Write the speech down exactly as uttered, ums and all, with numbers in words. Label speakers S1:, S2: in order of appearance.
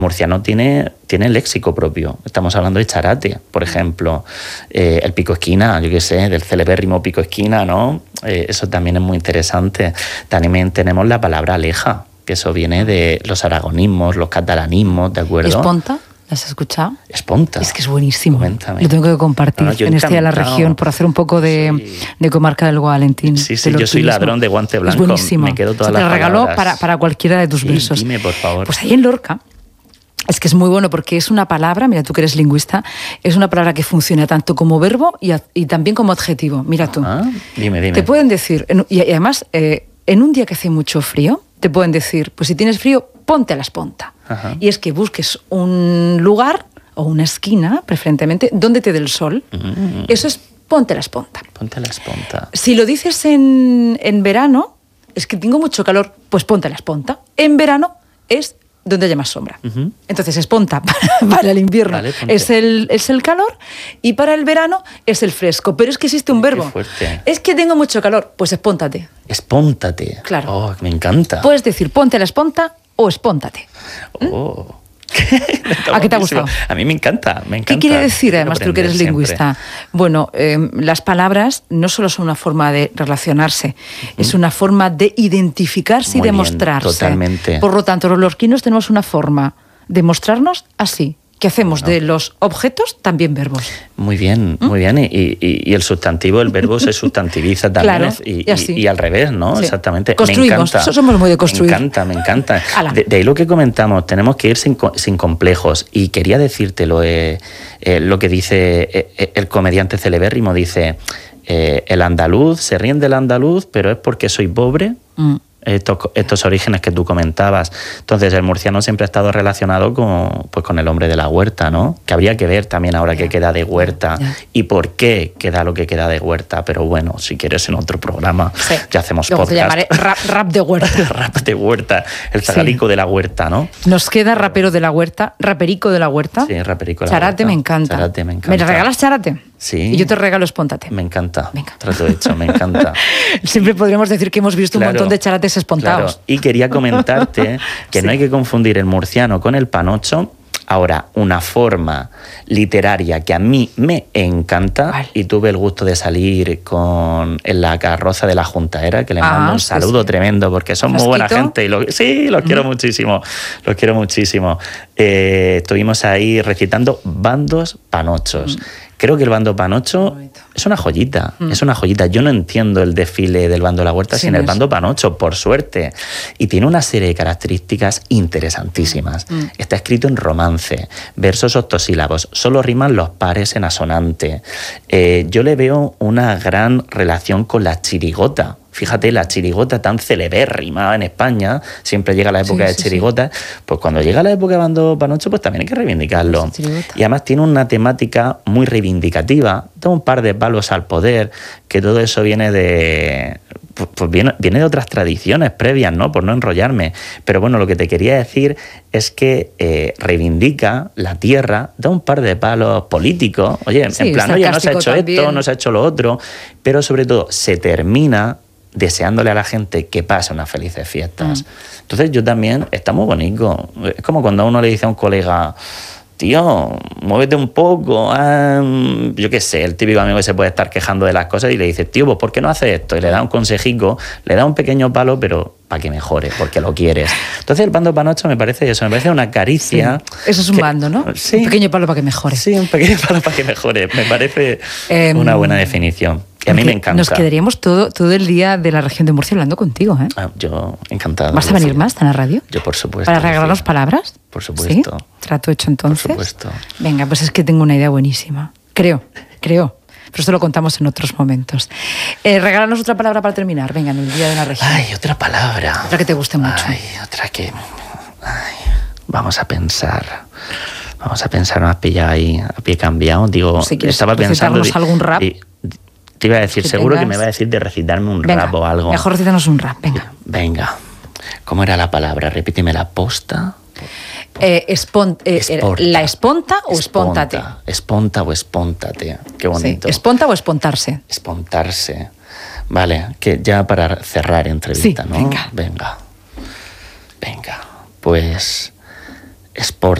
S1: murciano tiene, tiene léxico propio. Estamos hablando de charate, por ejemplo. Eh, el pico esquina, yo qué sé, del celebérrimo pico esquina, ¿no? Eh, eso también es muy interesante. También tenemos la palabra aleja, que eso viene de los aragonismos, los catalanismos, ¿de acuerdo?
S2: ¿Esponta? ¿Las has escuchado?
S1: Esponta.
S2: Es que es buenísimo.
S1: Coméntame.
S2: Lo tengo que compartir
S1: No, no,
S2: en este de la región por hacer un poco de,
S1: sí.
S2: de comarca del Gualentín.
S1: Sí, sí, yo soy ladrón de guante blanco.
S2: Es buenísimo.
S1: Me quedo todas
S2: o sea,
S1: las
S2: te regalo
S1: palabras.
S2: para, para cualquiera de tus
S1: Sí,
S2: versos.
S1: dime, por favor.
S2: Pues ahí en Lorca, es que es muy bueno porque es una palabra, mira tú que eres lingüista, es una palabra que funciona tanto como verbo y, a, y también como adjetivo. Mira tú.
S1: Ah, dime, dime.
S2: Te pueden decir, y además, eh, en un día que hace mucho frío, te pueden decir, pues si tienes frío, ponte a la esponta.
S1: Ajá.
S2: Y es que busques un lugar o una esquina, preferentemente, donde te dé el sol. Mm. Eso es ponte a la esponta.
S1: Ponte a la esponta.
S2: Si lo dices en, en verano, es que tengo mucho calor, pues ponte a la esponta. En verano es donde haya más sombra. Uh-huh. Entonces, esponta para, para el invierno vale, es, el, es el calor y para el verano es el fresco. Pero es que existe un
S1: Ay,
S2: verbo.
S1: qué fuerte.
S2: Es que tengo mucho calor, pues espóntate.
S1: Espóntate.
S2: Claro.
S1: Oh, me encanta.
S2: Puedes decir ponte a la esponta o espóntate.
S1: Oh.
S2: ¿Mm? ¿A qué te ha gustado?
S1: A mí me encanta, me encanta.
S2: ¿Qué quiere decir, además, tú que eres lingüista? Siempre. Bueno, eh, las palabras no solo son una forma de relacionarse, uh-huh. es una forma de identificarse Muy y demostrarse.
S1: Bien, totalmente.
S2: Por lo tanto, los lorquinos tenemos una forma de mostrarnos así, que hacemos bueno. de los objetos también verbos.
S1: Muy bien, ¿Mm? muy bien. Y, y, y el sustantivo, el verbo se sustantiviza también.
S2: Claro,
S1: y,
S2: y, así.
S1: y, y al revés, ¿no?
S2: Sí.
S1: Exactamente.
S2: Construimos,
S1: me encanta.
S2: somos muy de construir.
S1: Me encanta, me encanta. De, de ahí lo que comentamos, tenemos que ir sin, sin complejos. Y quería decírtelo, eh, eh, lo que dice eh, el comediante celebérrimo, dice, eh, el andaluz, se ríen del andaluz, pero es porque soy pobre. Mm. Estos, estos orígenes que tú comentabas. Entonces, el murciano siempre ha estado relacionado con, pues, con el hombre de la huerta, ¿no? Que habría que ver también ahora qué queda de huerta yeah. y por qué queda lo que queda de huerta. Pero bueno, si quieres en otro programa
S2: sí.
S1: ya hacemos
S2: Luego
S1: podcast.
S2: Te llamaré rap, rap de huerta.
S1: Rap de huerta, el zagalico sí. de la huerta, ¿no?
S2: Nos queda rapero de la huerta, raperico de la huerta.
S1: Sí, raperico de la
S2: charate
S1: huerta.
S2: Me encanta.
S1: Charate me encanta.
S2: ¿Me regalas charate?
S1: Sí.
S2: Y yo te regalo espóntate.
S1: Me encanta.
S2: Venga.
S1: Trato hecho, me encanta.
S2: Siempre podríamos decir que hemos visto claro, un montón de charates espontados.
S1: Claro. Y quería comentarte que sí. no hay que confundir el murciano con el panocho. Ahora, una forma literaria que a mí me encanta, vale. y tuve el gusto de salir con en la carroza de la Juntaera, que le mando ah, un saludo sí, sí. tremendo, porque son muy buena gente. Y lo, sí, los uh-huh. quiero muchísimo, los quiero muchísimo. Eh, estuvimos ahí recitando bandos panochos. Uh-huh. Creo que el bando panocho es una joyita, mm. es una joyita. Yo no entiendo el desfile del bando de la huerta sí, sin el bando panocho, por suerte. Y tiene una serie de características interesantísimas. Mm. Está escrito en romance, versos octosílabos, solo riman los pares en asonante. Eh, yo le veo una gran relación con la chirigota. Fíjate, la chirigota tan celebérrima en España, siempre llega la época sí, de sí, chirigota, sí. pues cuando llega la época de bando panocho, pues también hay que reivindicarlo. Sí, y además tiene una temática muy reivindicativa, da un par de palos al poder, que todo eso viene de... pues viene, viene de otras tradiciones previas, ¿no? Por no enrollarme. Pero bueno, lo que te quería decir es que eh, reivindica la tierra, da un par de palos políticos. Oye, sí, en plan, oye, no se ha hecho también. esto, no se ha hecho lo otro, pero sobre todo se termina deseándole a la gente que pase unas felices fiestas. Mm. Entonces yo también, está muy bonito. Es como cuando a uno le dice a un colega, tío, muévete un poco, eh, yo qué sé, el típico amigo que se puede estar quejando de las cosas y le dice, tío, pues ¿por qué no haces esto? Y le da un consejico, le da un pequeño palo, pero para que mejore, porque lo quieres. Entonces el bando panocho me parece eso, me parece una caricia.
S2: Sí, eso es un que, bando, ¿no?
S1: Sí,
S2: un pequeño palo para que mejore.
S1: Sí, un pequeño palo para que mejore, me parece eh, una buena definición. Y a mí me encanta.
S2: Nos quedaríamos todo, todo el día de la región de Murcia hablando contigo, ¿eh?
S1: Ah, yo encantado.
S2: ¿Vas a venir más a la radio?
S1: Yo, por supuesto.
S2: ¿Para regalarnos sí. palabras?
S1: Por supuesto.
S2: ¿Sí? ¿Trato hecho entonces?
S1: Por supuesto.
S2: Venga, pues es que tengo una idea buenísima. Creo, creo. Pero esto lo contamos en otros momentos. Eh, regálanos otra palabra para terminar. Venga, en el día de la región.
S1: Ay, otra palabra.
S2: Otra que te guste mucho.
S1: Ay, otra que... Ay, vamos a pensar... Vamos a pensar, me has pillado ahí a pie cambiado. Digo,
S2: si quieres
S1: estaba pensando...
S2: algún rap.
S1: Y, te iba a decir,
S2: que
S1: seguro
S2: tengas...
S1: que me va a decir de recitarme un
S2: venga,
S1: rap o algo.
S2: Mejor recítanos un rap, venga.
S1: Venga. ¿Cómo era la palabra? Repíteme la posta.
S2: Eh, espon, eh, ¿La esponta o espóntate?
S1: Esponta, esponta o espóntate. Qué bonito.
S2: Sí. ¿Esponta o espontarse?
S1: Espontarse. Vale, que ya para cerrar entrevista,
S2: sí,
S1: ¿no?
S2: Venga.
S1: Venga. Venga. Pues Sport.